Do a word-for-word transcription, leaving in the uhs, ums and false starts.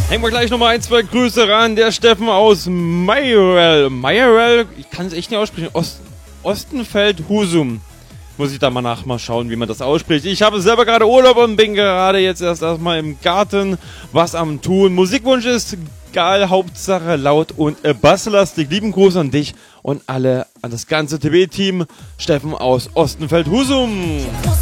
Hängen wir gleich nochmal ein, zwei Grüße ran. Der Steffen aus Mayerel. Mayerel, ich kann es echt nicht aussprechen. Ost, Ostenfeld-Husum. Muss ich da mal nach mal schauen, wie man das ausspricht. Ich habe selber gerade Urlaub und bin gerade jetzt erst erstmal im Garten was am tun. Musikwunsch ist geil, Hauptsache laut und äh, basslastig. Lieben Gruß an dich und alle, an das ganze T V-Team. Steffen aus Ostenfeld-Husum.